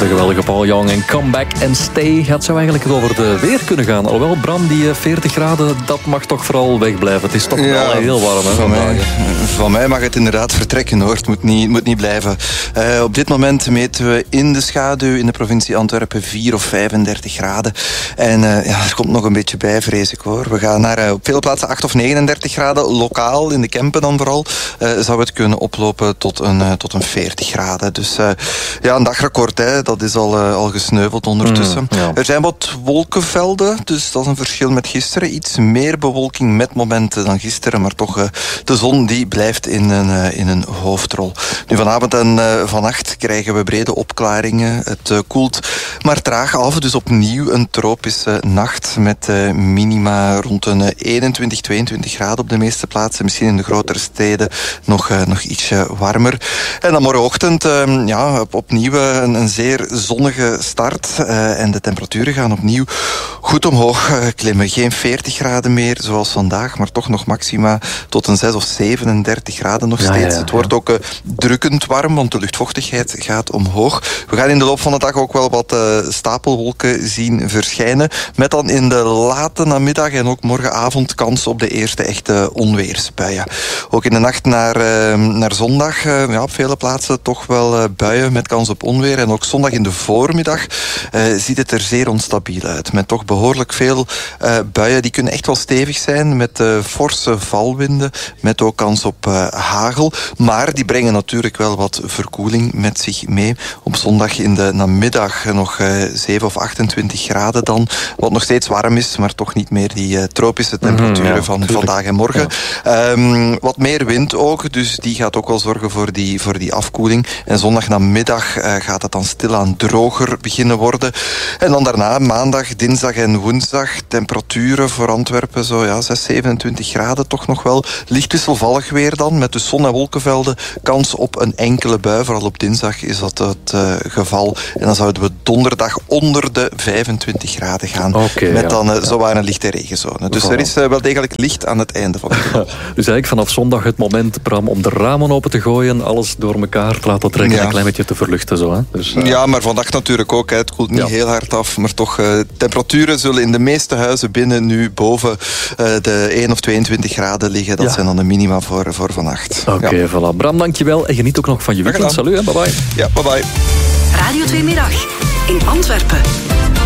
De geweldige Paul Young en Come Back and Stay. Het zou eigenlijk over de weer kunnen gaan. Alhoewel, Bram, die 40 graden, dat mag toch vooral wegblijven. Het is toch wel heel warm, hè? Van mij mag het inderdaad vertrekken, hoor. Het moet niet blijven. Op dit moment meten we in de schaduw in de provincie Antwerpen 4 of 35 graden. En er komt nog een beetje bij, vrees ik, hoor. We gaan naar op veel plaatsen 8 of 39 graden. Lokaal, in de Kempen dan vooral, zou het kunnen oplopen tot een 40 graden. Dus een dagrecord, hè. Dat is al gesneuveld ondertussen. Er zijn wat wolkenvelden, dus dat is een verschil met gisteren. Iets meer bewolking met momenten dan gisteren, maar toch de zon die blijft in een hoofdrol. Nu vanavond en vannacht krijgen we brede opklaringen. Het koelt maar traag af, dus opnieuw een tropische nacht met minima rond een 21, 22 graden op de meeste plaatsen. Misschien in de grotere steden nog ietsje warmer. En dan morgenochtend opnieuw een zeer zonnige start. En de temperaturen gaan opnieuw goed omhoog klimmen. Geen 40 graden meer zoals vandaag, maar toch nog maxima tot een 6 of 37 graden nog steeds. Het wordt ook drukkend warm, want de luchtvochtigheid gaat omhoog. We gaan in de loop van de dag ook wel wat stapelwolken zien verschijnen. Met dan in de late namiddag en ook morgenavond kans op de eerste echte onweersbuien. Ook in de nacht naar zondag, op vele plaatsen toch wel buien met kans op onweer. En ook zondag in de voormiddag ziet het er zeer onstabiel uit. Met toch behoorlijk veel buien. Die kunnen echt wel stevig zijn met forse valwinden. Met ook kans op hagel. Maar die brengen natuurlijk wel wat verkoeling met zich mee. Op zondag in de namiddag nog 7 of 28 graden dan. Wat nog steeds warm is, maar toch niet meer die tropische temperaturen van vandaag en morgen. Ja. Wat meer wind ook, dus die gaat ook wel zorgen voor die afkoeling. En zondag namiddag gaat het dan stilaan droger beginnen worden. En dan daarna, maandag, dinsdag en woensdag, temperaturen voor Antwerpen, 6, 27 graden toch nog wel. Licht wisselvallig weer dan, met de zon- en wolkenvelden. Kans op een enkele bui, vooral op dinsdag is dat het geval. En dan zouden we donderdag onder de 25 graden gaan. Met dan zowaar een lichte regenzone. Dus er is wel degelijk licht aan het einde van de dag. Dus eigenlijk vanaf zondag het moment, Bram, om de ramen open te gooien, alles door elkaar te laten trekken en een klein beetje te verluchten. Zo, hè? Dus, ja, maar vandaag natuurlijk ook. Hè. Het koelt niet heel hard af, maar toch, temperaturen zullen in de meeste huizen binnen nu boven de 1 of 22 graden liggen. Dat zijn dan de minima voor vannacht. Oké, voilà. Bram, dankjewel. En geniet ook nog van je weekend. Salut, bye bye. Ja, bye bye. Radio 2 Middag in Antwerpen.